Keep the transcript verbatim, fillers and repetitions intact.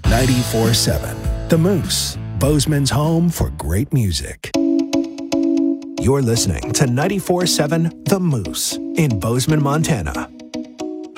ninety-four seven The Moose, Bozeman's home for great music. You're listening to ninety-four seven The Moose in Bozeman, Montana.